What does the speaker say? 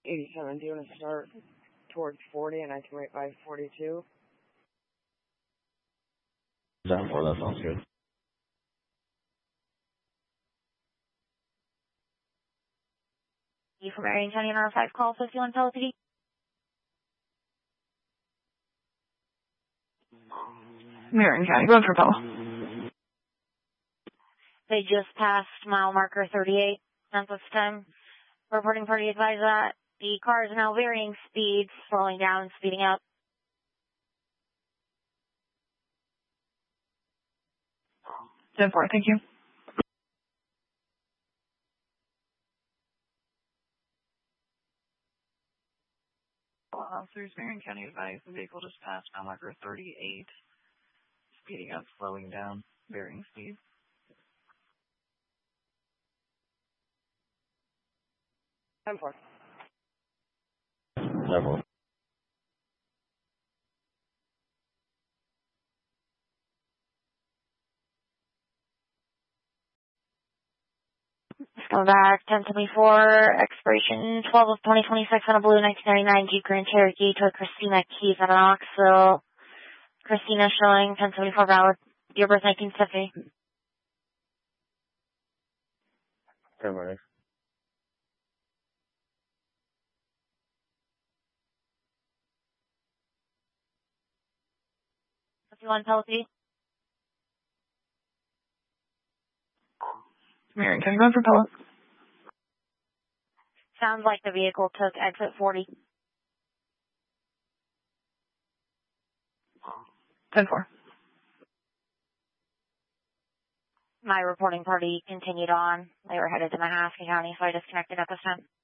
87, do you want to start towards 40 and I can wait by 42? 10-4, that sounds good. You from Marion County and R5 call 51 Pelican. Marion County, going for Pella. They just passed mile marker 38 at this time. Reporting party advised that the car is now varying speeds, slowing down, speeding up. Ten four, thank you. Officers, Marion County advised the vehicle just passed mile marker 38, speeding up, slowing down, varying speeds. 10-4. 10-4. Let's go back. 1074, expiration 12 of 2026 on a blue 1999 Jeep Grand Cherokee to Christina Keys out of Knoxville. Christina showing 1074 valid. Your birth 1950. 10-4. 51 Pelican. Marion County, going for Pella. Sounds like the vehicle took exit 40. 10-4. My reporting party continued on. They were headed to Mahaska County, so I disconnected at this time.